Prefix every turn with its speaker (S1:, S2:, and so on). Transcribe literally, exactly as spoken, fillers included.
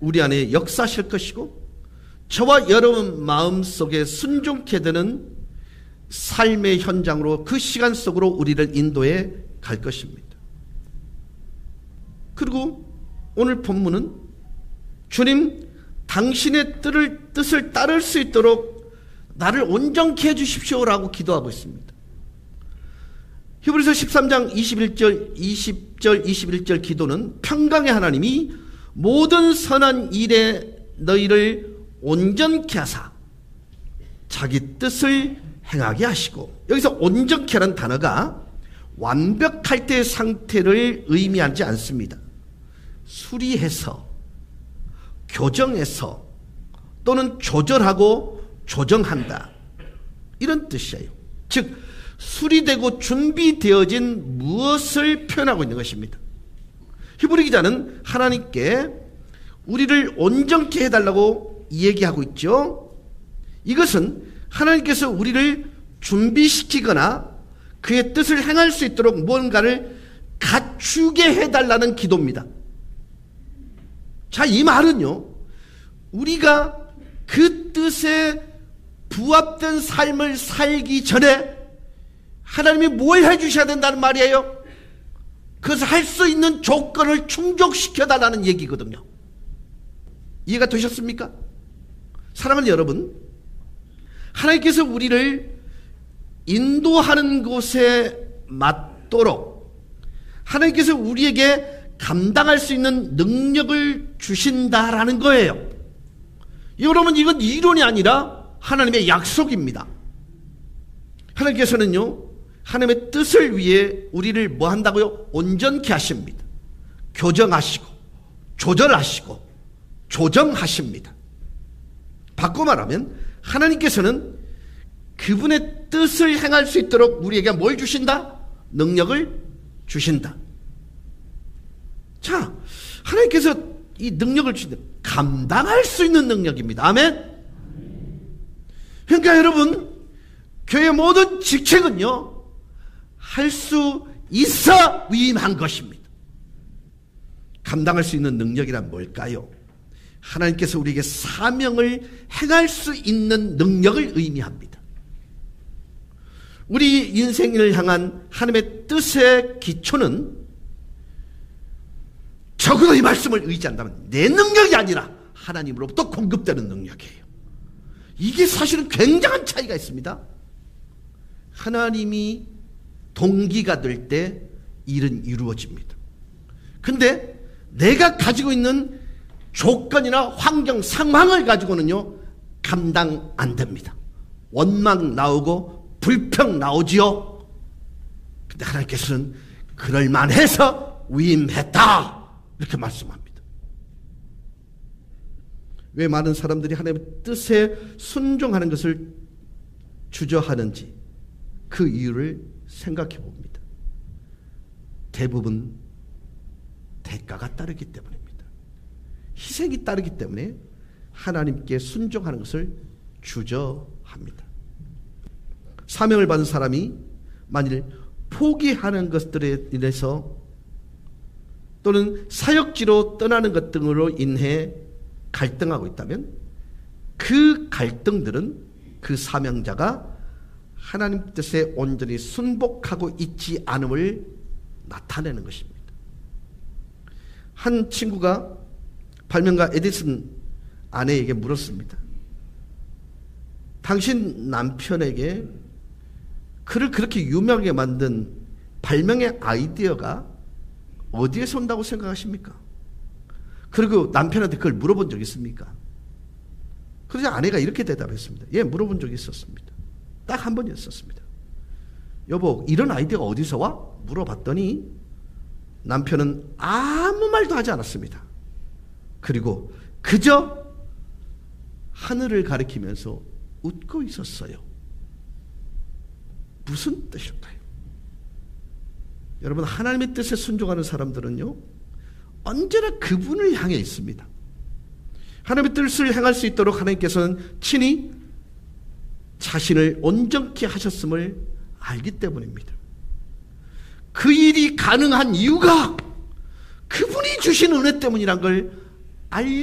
S1: 우리 안에 역사하실 것이고 저와 여러분 마음속에 순종케 되는 삶의 현장으로 그 시간 속으로 우리를 인도해 갈 것입니다. 그리고 오늘 본문은 주님 당신의 뜻을, 뜻을 따를 수 있도록 나를 온전케 해주십시오라고 기도하고 있습니다. 히브리서 십삼 장 이십일 절, 이십 절, 이십일 절 기도는 평강의 하나님이 모든 선한 일에 너희를 온전케 하사 자기 뜻을 행하게 하시고, 여기서 온전케라는 단어가 완벽할 때의 상태를 의미하지 않습니다. 수리해서, 교정해서 또는 조절하고 조정한다, 이런 뜻이에요. 즉 수리되고 준비되어진 무엇을 표현하고 있는 것입니다. 히브리 기자는 하나님께 우리를 온전케 해달라고 얘기하고 있죠. 이것은 하나님께서 우리를 준비시키거나 그의 뜻을 행할 수 있도록 무언가를 갖추게 해달라는 기도입니다. 자, 이 말은요, 우리가 그 뜻에 부합된 삶을 살기 전에 하나님이 뭘 해주셔야 된다는 말이에요? 그것을 할 수 있는 조건을 충족시켜달라는 얘기거든요. 이해가 되셨습니까? 사랑하는 여러분, 하나님께서 우리를 인도하는 곳에 맞도록 하나님께서 우리에게 감당할 수 있는 능력을 주신다라는 거예요. 여러분, 이건 이론이 아니라 하나님의 약속입니다. 하나님께서는요, 하나님의 뜻을 위해 우리를 뭐 한다고요? 온전케 하십니다. 교정하시고 조절하시고 조정하십니다. 바꿔 말하면 하나님께서는 그분의 뜻을 행할 수 있도록 우리에게 뭘 주신다? 능력을 주신다. 자, 하나님께서 이 능력을 주신다. 감당할 수 있는 능력입니다. 아멘. 그러니까 여러분, 교회 모든 직책은요, 할 수 있어 위임한 것입니다. 감당할 수 있는 능력이란 뭘까요? 하나님께서 우리에게 사명을 행할 수 있는 능력을 의미합니다. 우리 인생을 향한 하나님의 뜻의 기초는 적어도 이 말씀을 의지한다면 내 능력이 아니라 하나님으로부터 공급되는 능력이에요. 이게 사실은 굉장한 차이가 있습니다. 하나님이 동기가 될 때 일은 이루어집니다. 근데 내가 가지고 있는 조건이나 환경, 상황을 가지고는요, 감당 안 됩니다. 원망 나오고 불평 나오지요. 근데 하나님께서는 그럴만해서 위임했다, 이렇게 말씀합니다. 왜 많은 사람들이 하나님의 뜻에 순종하는 것을 주저하는지 그 이유를 생각해 봅니다. 대부분 대가가 따르기 때문입니다. 희생이 따르기 때문에 하나님께 순종하는 것을 주저합니다. 사명을 받은 사람이 만일 포기하는 것들에 인해서 또는 사역지로 떠나는 것 등으로 인해 갈등하고 있다면 그 갈등들은 그 사명자가 하나님 뜻에 온전히 순복하고 있지 않음을 나타내는 것입니다. 한 친구가 발명가 에디슨 아내에게 물었습니다. 당신 남편에게 그를 그렇게 유명하게 만든 발명의 아이디어가 어디에서 온다고 생각하십니까? 그리고 남편한테 그걸 물어본 적이 있습니까? 그래서 아내가 이렇게 대답했습니다. 예, 물어본 적이 있었습니다. 딱 한 번이었습니다. 여보, 이런 아이디어가 어디서 와? 물어봤더니 남편은 아무 말도 하지 않았습니다. 그리고 그저 하늘을 가리키면서 웃고 있었어요. 무슨 뜻일까요? 여러분, 하나님의 뜻에 순종하는 사람들은요, 언제나 그분을 향해 있습니다. 하나님의 뜻을 행할 수 있도록 하나님께서는 친히 자신을 온전케 하셨음을 알기 때문입니다. 그 일이 가능한 이유가 그분이 주신 은혜 때문이란 걸 알